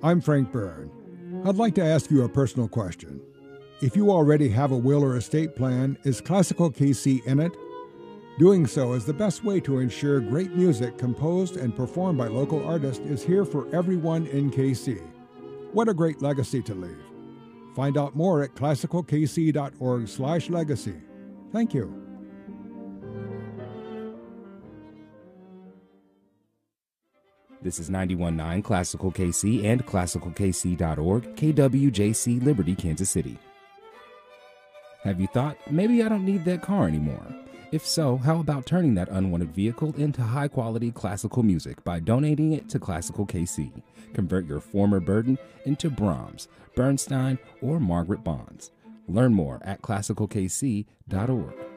I'm Frank Byrne. I'd like to ask you a personal question. If you already have a will or estate plan, is Classical KC in it? Doing so is the best way to ensure great music composed and performed by local artists is here for everyone in KC. What a great legacy to leave. Find out more at classicalkc.org/legacy. Thank you. This is 91.9 Classical KC and classicalkc.org, KWJC, Liberty, Kansas City. Have you thought, maybe I don't need that car anymore? If so, how about turning that unwanted vehicle into high-quality classical music by donating it to Classical KC? Convert your former burden into Brahms, Bernstein, or Margaret Bonds. Learn more at classicalkc.org.